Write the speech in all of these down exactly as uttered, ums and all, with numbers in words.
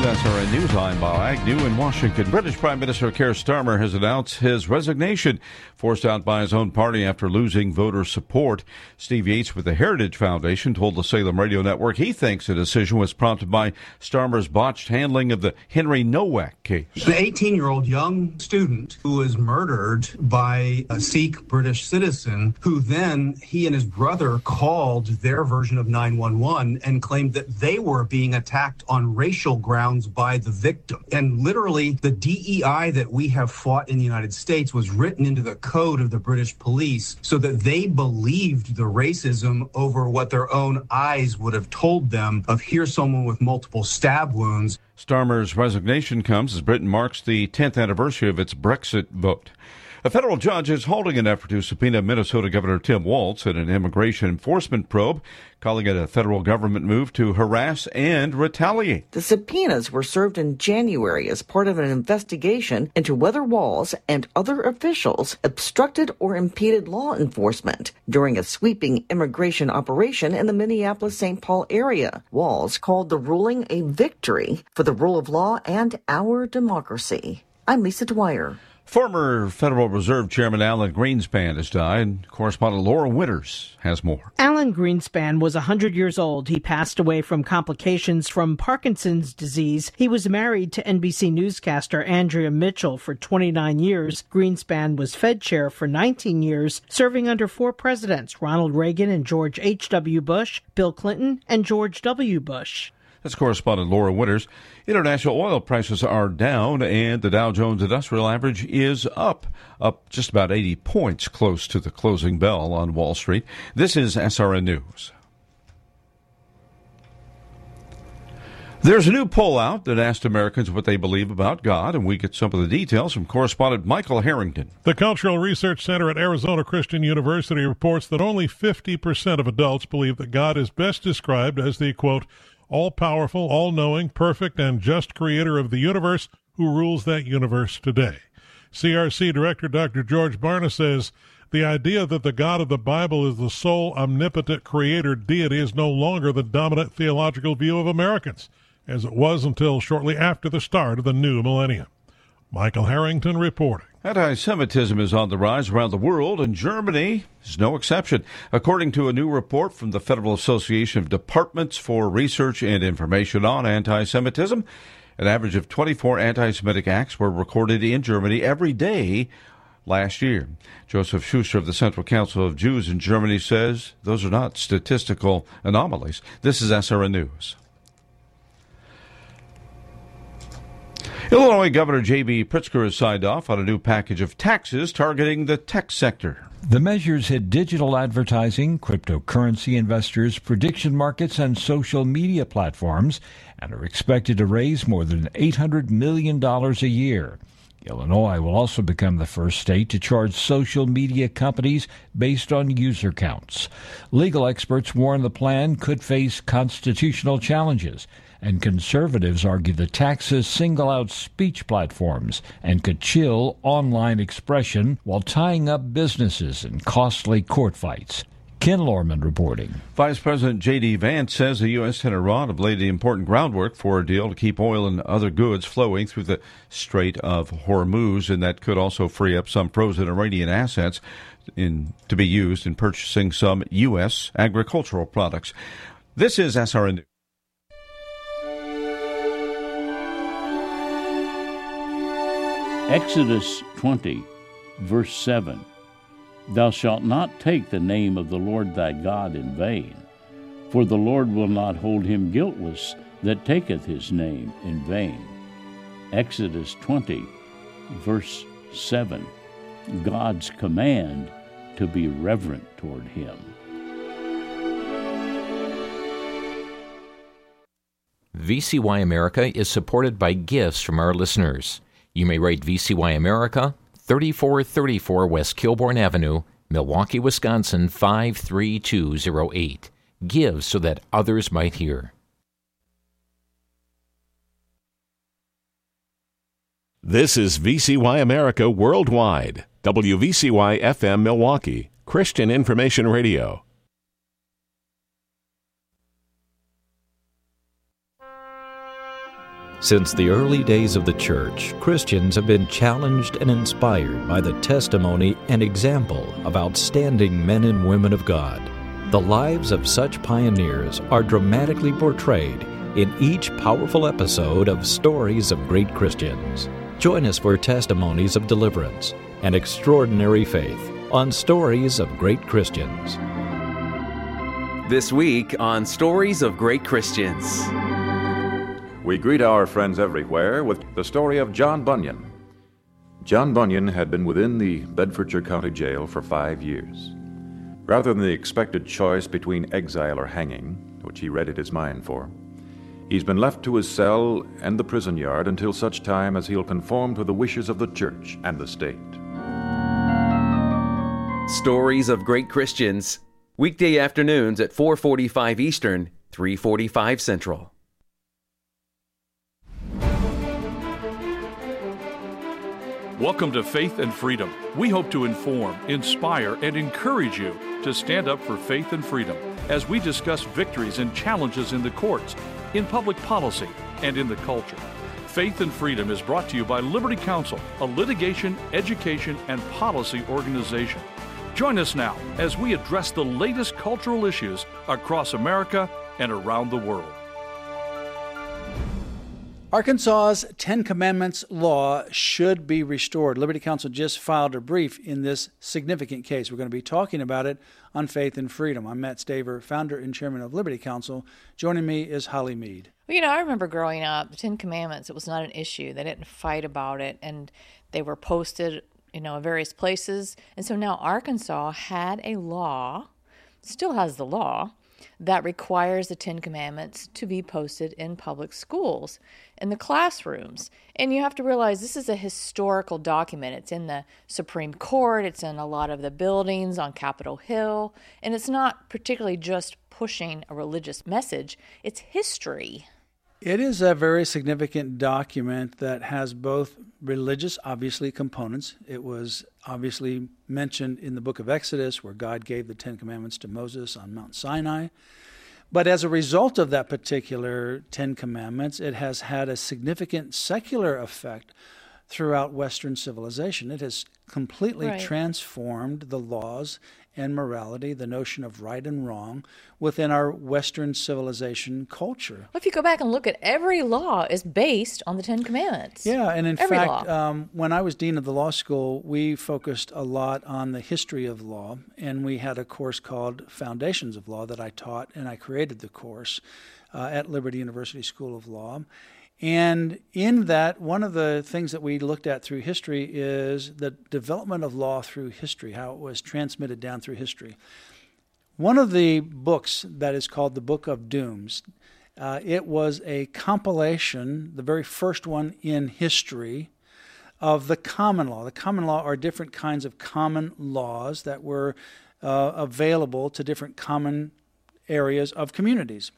With S R N News, I'm Bob Agnew in Washington. British Prime Minister Keir Starmer has announced his resignation, forced out by his own party after losing voter support. Steve Yates with the Heritage Foundation told the Salem Radio Network he thinks the decision was prompted by Starmer's botched handling of the Henry Nowak case. The eighteen-year-old young student who was murdered by a Sikh British citizen, who then he and his brother called their version of nine one one and claimed that they were being attacked on racial grounds by the victim. And literally, the D E I that we have fought in the United States was written into the code of the British police so that they believed the racism over what their own eyes would have told them of here's someone with multiple stab wounds. Starmer's resignation comes as Britain marks the tenth anniversary of its Brexit vote. A federal judge is holding an effort to subpoena Minnesota Governor Tim Walz in an immigration enforcement probe, calling it a federal government move to harass and retaliate. The subpoenas were served in January as part of an investigation into whether Walz and other officials obstructed or impeded law enforcement during a sweeping immigration operation in the Minneapolis-Saint Paul area. Walz called the ruling a victory for the rule of law and our democracy. I'm Lisa Dwyer. Former Federal Reserve Chairman Alan Greenspan has died. Correspondent Laura Winters has more. Alan Greenspan was one hundred years old. He passed away from complications from Parkinson's disease. He was married to N B C newscaster Andrea Mitchell for twenty-nine years. Greenspan was Fed chair for nineteen years, serving under four presidents, Ronald Reagan and George H W Bush, Bill Clinton, and George W. Bush. That's correspondent Laura Winters. International oil prices are down, and the Dow Jones Industrial Average is up, up just about eighty points, close to the closing bell on Wall Street. This is S R N News. There's a new poll out that asked Americans what they believe about God, and we get some of the details from correspondent Michael Harrington. The Cultural Research Center at Arizona Christian University reports that only fifty percent of adults believe that God is best described as the, quote, all-powerful, all-knowing, perfect, and just creator of the universe who rules that universe today. C R C Director Doctor George Barna says the idea that the God of the Bible is the sole omnipotent creator deity is no longer the dominant theological view of Americans, as it was until shortly after the start of the new millennium. Michael Harrington reporting. Anti-Semitism is on the rise around the world, and Germany is no exception. According to a new report from the Federal Association of Departments for Research and Information on Anti-Semitism, an average of twenty-four anti-Semitic acts were recorded in Germany every day last year. Joseph Schuster of the Central Council of Jews in Germany says those are not statistical anomalies. This is S R N News. Illinois Governor J B Pritzker has signed off on a new package of taxes targeting the tech sector. The measures hit digital advertising, cryptocurrency investors, prediction markets, and social media platforms, and are expected to raise more than eight hundred million dollars a year. Illinois will also become the first state to charge social media companies based on user counts. Legal experts warn the plan could face constitutional challenges, and conservatives argue the taxes single out speech platforms and could chill online expression while tying up businesses in costly court fights. Ken Lorman reporting. Vice President J D. Vance says the U S and Iran have laid the important groundwork for a deal to keep oil and other goods flowing through the Strait of Hormuz, and that could also free up some frozen Iranian assets in, to be used in purchasing some U S agricultural products. This is S R N News. Exodus twenty, verse seven. Thou shalt not take the name of the Lord thy God in vain, for the Lord will not hold him guiltless that taketh his name in vain. Exodus twenty, verse seven. God's command to be reverent toward him. V C Y America is supported by gifts from our listeners. You may write V C Y America, thirty-four thirty-four West Kilbourne Avenue, Milwaukee, Wisconsin, five three two zero eight. Give so that others might hear. This is V C Y America Worldwide, W V C Y F M Milwaukee, Christian Information Radio. Since the early days of the church, Christians have been challenged and inspired by the testimony and example of outstanding men and women of God. The lives of such pioneers are dramatically portrayed in each powerful episode of Stories of Great Christians. Join us for testimonies of deliverance and extraordinary faith on Stories of Great Christians. This week on Stories of Great Christians. We greet our friends everywhere with the story of John Bunyan. John Bunyan had been within the Bedfordshire County Jail for five years. Rather than the expected choice between exile or hanging, which he readied his mind for, he's been left to his cell and the prison yard until such time as he'll conform to the wishes of the church and the state. Stories of Great Christians, weekday afternoons at four forty-five Eastern, three forty-five Central. Welcome to Faith and Freedom. We hope to inform, inspire, and encourage you to stand up for faith and freedom as we discuss victories and challenges in the courts, in public policy, and in the culture. Faith and Freedom is brought to you by Liberty Counsel, a litigation, education, and policy organization. Join us now as we address the latest cultural issues across America and around the world. Arkansas's Ten Commandments law should be restored. Liberty Counsel just filed a brief in this significant case. We're going to be talking about it on Faith and Freedom. I'm Matt Staver, founder and chairman of Liberty Counsel. Joining me is Holly Mead. Well, you know, I remember growing up, the Ten Commandments, it was not an issue. They didn't fight about it, and they were posted, you know, in various places. And so now Arkansas had a law, still has the law, that requires the Ten Commandments to be posted in public schools, in the classrooms. And you have to realize this is a historical document. It's in the Supreme Court, it's in a lot of the buildings on Capitol Hill, and it's not particularly just pushing a religious message, it's history. It is a very significant document that has both religious, obviously, components. It was obviously mentioned in the book of Exodus, where God gave the Ten Commandments to Moses on Mount Sinai. But as a result of that particular Ten Commandments, it has had a significant secular effect throughout Western civilization. It has completely right. transformed the laws and morality, the notion of right and wrong, within our Western civilization culture. Well, if you go back and look at every law is based on the Ten Commandments. Yeah, and in every fact, um, when I was dean of the law school, we focused a lot on the history of law, and we had a course called Foundations of Law that I taught, and I created the course uh, at Liberty University School of Law. And in that, one of the things that we looked at through history is the development of law through history, how it was transmitted down through history. One of the books that is called the Book of Dooms, uh, it was a compilation, the very first one in history, of the common law. The common law are different kinds of common laws that were uh, available to different common areas of communities.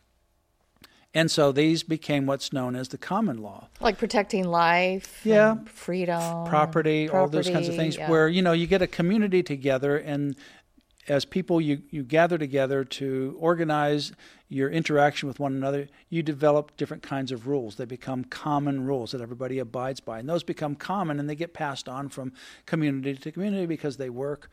And so these became what's known as the common law. Like protecting life, yeah, freedom, property, property, all those kinds of things, yeah. where, you know, you get a community together, and as people, you, you gather together to organize your interaction with one another, you develop different kinds of rules. They become common rules that everybody abides by. And those become common, and they get passed on from community to community because they work.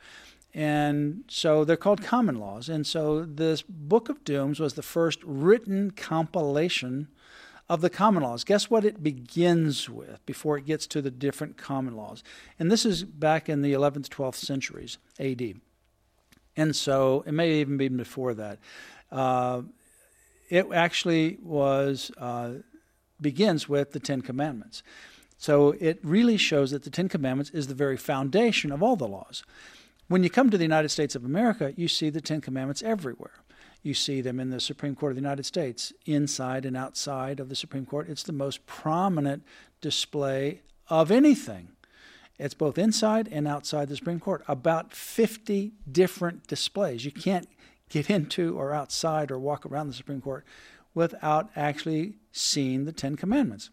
And so they're called common laws. And so this Book of Dooms was the first written compilation of the common laws. Guess what it begins with before it gets to the different common laws? And this is back in the eleventh, twelfth centuries A D. And so it may even be before that. Uh, it actually was uh, begins with the Ten Commandments. So it really shows that the Ten Commandments is the very foundation of all the laws. When you come to the United States of America, you see the Ten Commandments everywhere. You see them in the Supreme Court of the United States, inside and outside of the Supreme Court. It's the most prominent display of anything. It's both inside and outside the Supreme Court. About fifty different displays. You can't get into or outside or walk around the Supreme Court without actually seeing the Ten Commandments.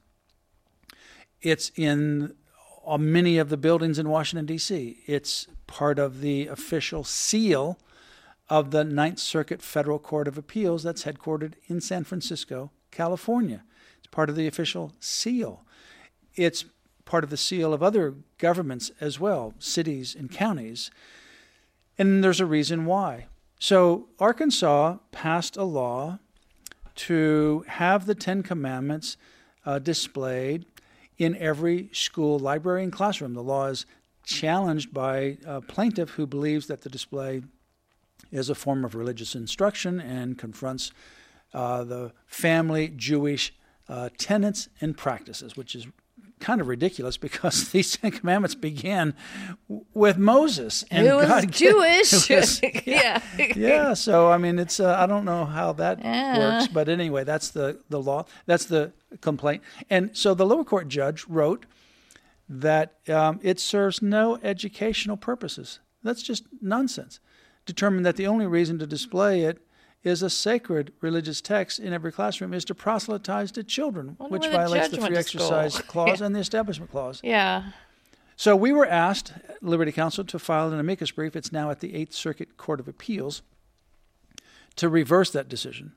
It's in uh, many of the buildings in Washington, D C It's part of the official seal of the Ninth Circuit Federal Court of Appeals that's headquartered in San Francisco, California. It's part of the official seal. It's part of the seal of other governments as well, cities and counties. And there's a reason why. So Arkansas passed a law to have the Ten Commandments uh, displayed in every school, library, and classroom. The law is challenged by a plaintiff who believes that the display is a form of religious instruction and confronts uh, the family Jewish uh, tenets and practices, which is kind of ridiculous because these Ten Commandments began w- with Moses, and who was God Jewish. Who was, yeah, yeah. yeah. So I mean, it's uh, I don't know how that Yeah. works, but anyway, that's the the law. That's the complaint, and so the lower court judge wrote that um, it serves no educational purposes. That's just nonsense. Determined that the only reason to display it is a sacred religious text in every classroom is to proselytize to children, Wonder which where the violates judge the went free to exercise school. clause Yeah. and the establishment clause. Yeah. So we were asked, Liberty Counsel, to file an amicus brief. It's now at the Eighth Circuit Court of Appeals to reverse that decision.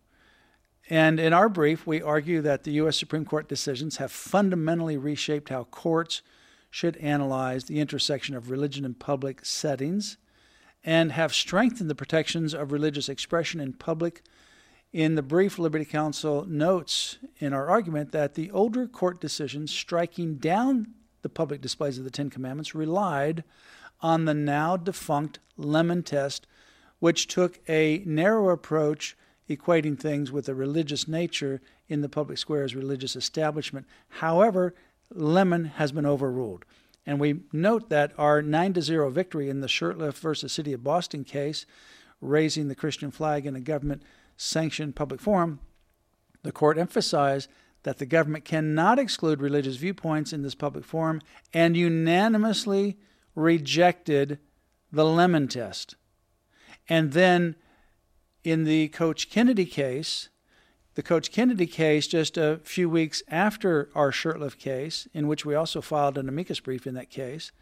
And in our brief, we argue that the U S Supreme Court decisions have fundamentally reshaped how courts should analyze the intersection of religion in public settings and have strengthened the protections of religious expression in public. In the brief, Liberty Counsel notes in our argument that the older court decisions striking down the public displays of the Ten Commandments relied on the now defunct Lemon test, which took a narrow approach equating things with a religious nature in the public square as religious establishment. However, Lemon has been overruled. And we note that our nine to zero victory in the Shurtleff versus City of Boston case, raising the Christian flag in a government-sanctioned public forum, the court emphasized that the government cannot exclude religious viewpoints in this public forum and unanimously rejected the Lemon test. And then in the Coach Kennedy case, the Coach Kennedy case, just a few weeks after our Shurtleff case, in which we also filed an amicus brief in that case,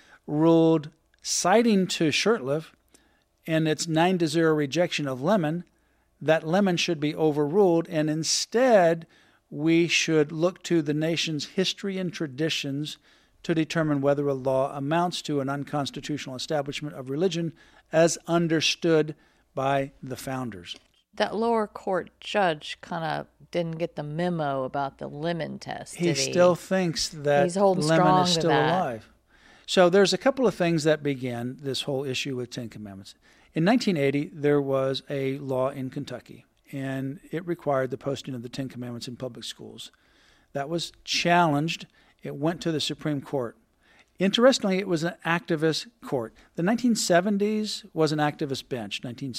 ruled, citing to Shurtleff and its nine to zero rejection of Lemon, that Lemon should be overruled, and instead we should look to the nation's history and traditions to determine whether a law amounts to an unconstitutional establishment of religion as understood by the founders. That lower court judge kind of didn't get the memo about the Lemon test, He did he? still thinks that He's holding Lemon strong is to still that. alive. So there's a couple of things that began this whole issue with Ten Commandments. In nineteen eighty, there was a law in Kentucky, and it required the posting of the Ten Commandments in public schools. That was challenged. It went to the Supreme Court. Interestingly, it was an activist court. The nineteen seventies was an activist bench. nineteen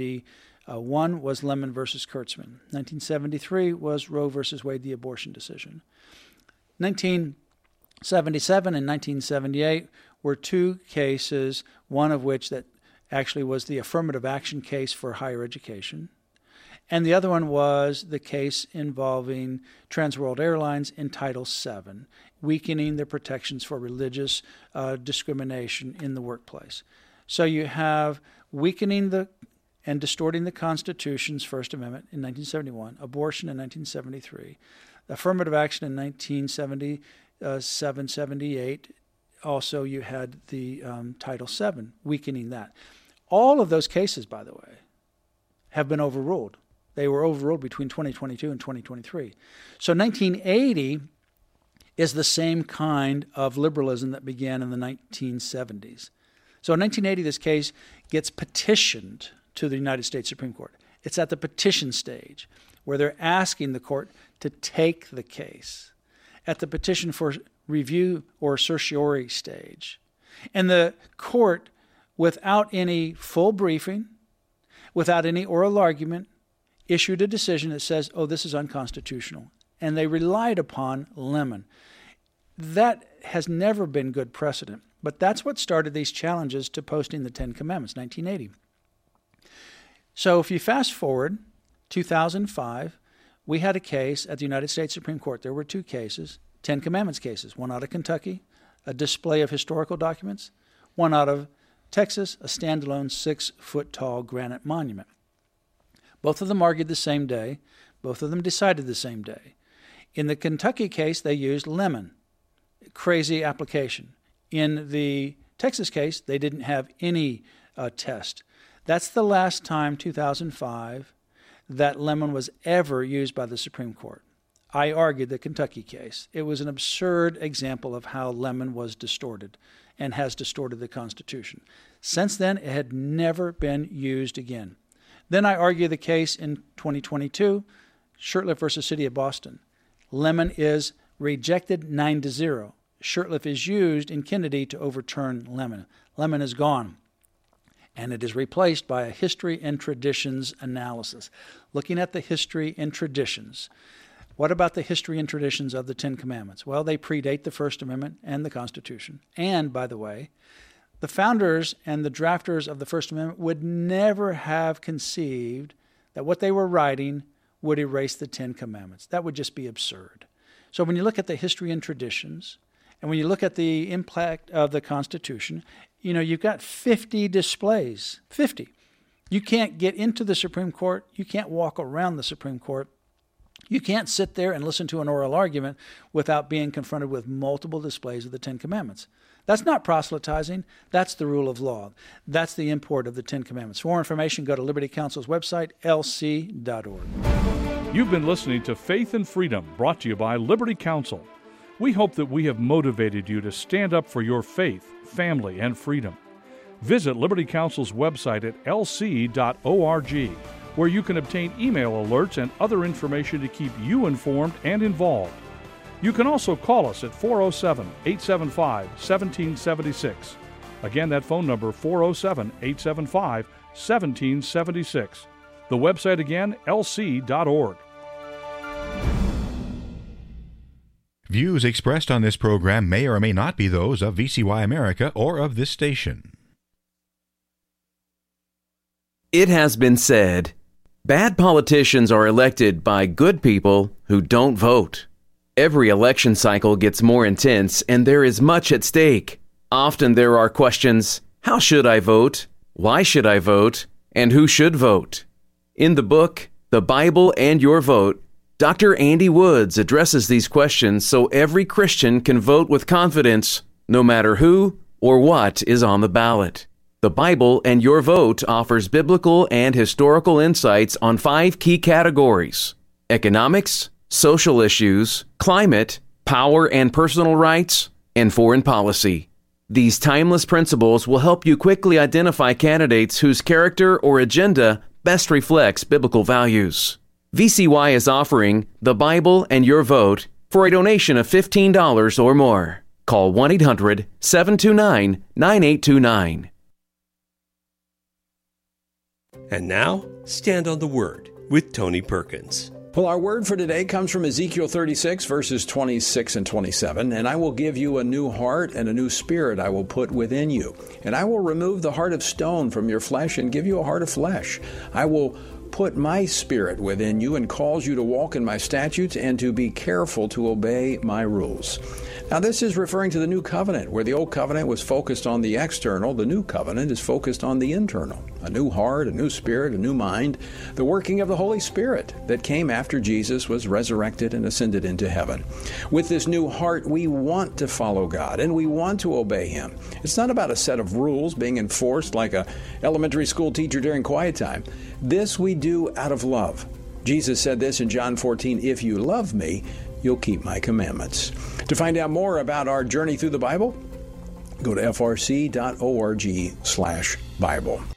seventy-one was Lemon versus Kurtzman. nineteen seventy-three was Roe versus Wade, the abortion decision. nineteen seventy-seven and nineteen seventy-eight were two cases, one of which that actually was the affirmative action case for higher education. And the other one was the case involving Trans World Airlines in Title seven, weakening the protections for religious uh, discrimination in the workplace. So you have weakening the and distorting the Constitution's First Amendment in nineteen seventy-one, abortion in nineteen seventy-three, affirmative action in nineteen seventy-seven, seventy-eight. Also, you had the um, Title seven, weakening that. All of those cases, by the way, have been overruled. They were overruled between twenty twenty-two and twenty twenty-three. So nineteen eighty is the same kind of liberalism that began in the nineteen seventies. So in nineteen eighty, this case gets petitioned to the United States Supreme Court. It's at the petition stage where they're asking the court to take the case. At the petition for review or certiorari stage. And the court, without any full briefing, without any oral argument, issued a decision that says, oh, this is unconstitutional. And they relied upon Lemon. That has never been good precedent. But that's what started these challenges to posting the Ten Commandments, nineteen eighty. So if you fast forward, two thousand five, we had a case at the United States Supreme Court. There were two cases, Ten Commandments cases, one out of Kentucky, a display of historical documents, one out of Texas, a standalone six-foot-tall granite monument. Both of them argued the same day. Both of them decided the same day. In the Kentucky case, they used lemon. Crazy application. In the Texas case, they didn't have any uh, test. That's the last time, two thousand five, that lemon was ever used by the Supreme Court. I argued the Kentucky case. It was an absurd example of how lemon was distorted and has distorted the Constitution. Since then, it had never been used again. Then I argued the case in twenty twenty-two, Shurtleff versus City of Boston. Lemon is rejected nine to zero. Shurtleff is used in Kennedy to overturn Lemon. Lemon is gone, and it is replaced by a history and traditions analysis. Looking at the history and traditions. What about the history and traditions of the Ten Commandments? Well, they predate the First Amendment and the Constitution. And, by the way, the founders and the drafters of the First Amendment would never have conceived that what they were writing would erase the Ten Commandments. That would just be absurd. So when you look at the history and traditions, and when you look at the impact of the Constitution, you know, you've got fifty displays, fifty. You can't get into the Supreme Court. You can't walk around the Supreme Court. You can't sit there and listen to an oral argument without being confronted with multiple displays of the Ten Commandments. That's not proselytizing. That's the rule of law. That's the import of the Ten Commandments. For more information, go to Liberty Counsel's website, L C dot org. You've been listening to Faith and Freedom, brought to you by Liberty Counsel. We hope that we have motivated you to stand up for your faith, family, and freedom. Visit Liberty Counsel's website at L C dot org, where you can obtain email alerts and other information to keep you informed and involved. You can also call us at four oh seven, eight seven five, one seven seven six. Again, that phone number, four oh seven, eight seven five, one seven seven six. The website again, L C dot org. Views expressed on this program may or may not be those of V C Y America or of this station. It has been said, bad politicians are elected by good people who don't vote. Every election cycle gets more intense, and there is much at stake. Often there are questions, how should I vote? Why should I vote? And who should vote? In the book, The Bible and Your Vote, Doctor Andy Woods addresses these questions so every Christian can vote with confidence, no matter who or what is on the ballot. The Bible and Your Vote offers biblical and historical insights on five key categories: economics, social issues, climate, power and personal rights, and foreign policy. These timeless principles will help you quickly identify candidates whose character or agenda best reflects biblical values. V C Y is offering The Bible and Your Vote for a donation of fifteen dollars or more. Call one eight hundred, seven two nine, nine eight two nine. And now, Stand on the Word with Tony Perkins. Well, our word for today comes from Ezekiel thirty-six, verses twenty-six and twenty-seven. And I will give you a new heart, and a new spirit I will put within you. And I will remove the heart of stone from your flesh and give you a heart of flesh. I will put my spirit within you and cause you to walk in my statutes and to be careful to obey my rules. Now, this is referring to the new covenant, where the old covenant was focused on the external. The new covenant is focused on the internal. A new heart, a new spirit, a new mind, the working of the Holy Spirit that came after Jesus was resurrected and ascended into heaven. With this new heart, we want to follow God and we want to obey Him. It's not about a set of rules being enforced like a elementary school teacher during quiet time. This we do out of love. Jesus said this in John fourteen, "If you love me, you'll keep my commandments." To find out more about our journey through the Bible, go to F R C dot org slash Bible.